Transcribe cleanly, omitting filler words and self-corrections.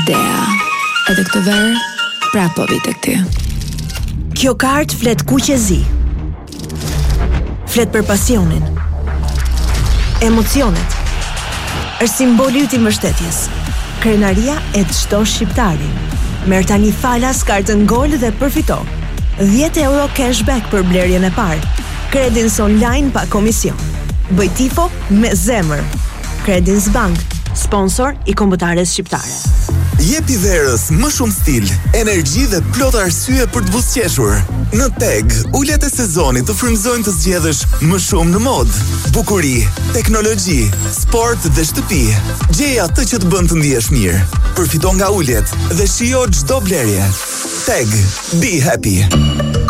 idea. Edhe këtë verë, prapo vi tek ty. Kjo kartë flet kuqezi. Flet për pasionin. Emocionet. Është simboli yt i mbështetjes. Krenaria e çdo shqiptari. Merr tani falas kartën Gol dhe përfito 10 euro cashback për blerjen e parë. Credins online pa komision. Bëj tifo me zemër. Credins Bank, sponsor i kombëtares shqiptare. Jepi verës më shumë stil, energji dhe plot arsye për të buzëqeshur. Në Teg, uljet e sezonit të frymëzojnë të zgjedhësh më shumë në mod. Bukuri, teknologji, sport dhe shtëpi. Gjej atë që të bën të ndihesh mirë. Përfito nga uljet dhe shijo çdo blerje. Teg, be happy.